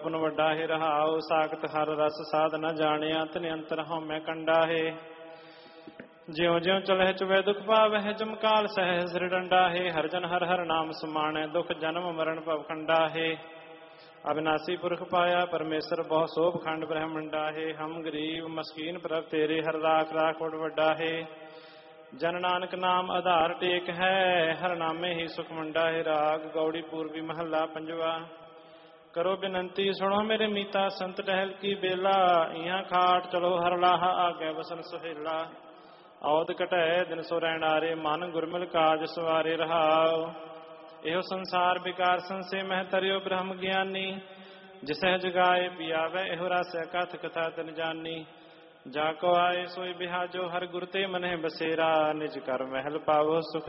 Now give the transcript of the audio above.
ਪੁਨ ਵੱਡਾ ਹੈ ਰਹਾਉ। ਸਾਖਤ ਹਰ ਰਸ ਸਾਧ ਨ ਜਾਣਿਆ ਤਿਨ ਅੰਤਰ ਹਉਮੈ ਕੰਡਾ ਹੈ। ਜਿਉ ਜਿਉ ਚਲਹਿ ਚੁਬੈ ਦੁਖ ਪਾਵਹਿ ਜਮ ਕਾਲ ਸਹਿ ਸਿਰ ਡੰਡਾ ਹੈ। ਹਰਿ ਜਨ ਹਰਿ ਹਰਿ ਨਾਮ ਸਮਾਣੈ ਦੁਖ ਜਨਮ ਮਰਨ ਭਵ ਖੰਡਾ ਹੈ। ਅਬਿਨਾਸੀ ਪੁਰਖ ਪਾਇਆ ਪਰਮੇਸ਼ਰ ਬਹੁ ਸੋਭ ਖੰਡ ਬ੍ਰਹਮੰਡਾ ਹੈ। ਹਮ ਗਰੀਬ ਮਸਕੀਨ ਪ੍ਰਭ ਤੇਰੇ ਹਰਿ ਰਾਖ ਰਾਖ ਬੜ ਵੱਡਾ ਹੈ। ਜਨ ਨਾਨਕ ਨਾਮ ਆਧਾਰ ਟੇਕ ਹੈ ਹਰਿ ਨਾਮੇ ਹੀ ਸੁਖ ਮੰਡਾ ਹੈ। ਰਾਗ ਗੌੜੀ ਪੂਰਬੀ ਮਹੱਲਾ ਪੰਜਵਾ। ਕਰੋ ਬੇਨੰਤੀ ਸੁਣੋ ਮੇਰੇ ਮੀਤਾ ਸੰਤ ਟਹਿਲ ਕੀ ਬੇਲਾ। ਇਹਾਂ ਖਾਟ ਚਲੋ ਹਰਿ ਲਾਹਾ ਆਗੇ ਵਸਨ ਸੁਹੇਲਾ। ਔਦ ਘਟੈ ਦਿਨ ਸੋ ਰਹਿਣਾਰੇ ਮਨ ਗੁਰਮਿਲ ਕਾਜ ਸਵਾਰੇ ਰਹਾਉ। ਇਹੋ ਸੰਸਾਰ ਵਿਕਾਰ ਸੰਸੇ ਮਹਿ ਤਰਿਓ ਬ੍ਰਹਮ ਗਿਆਨੀ। ਜਿਸਹਿ ਜਗਾਏ ਪਿਆਵੈ ਇਹੋ ਰਸ ਕਥ ਕਥਾ ਤਨ ਜਾਨੀ। ਜਾ ਕੋ ਆਏ ਸੋਈ ਬਿਹਾਜੋ ਹਰਿ ਗੁਰ ਤੇ ਮਨਹਿ ਬਸੇਰਾ। ਨਿਜ ਕਰ ਮਹਿਲ ਪਾਵੋ ਸੁਖ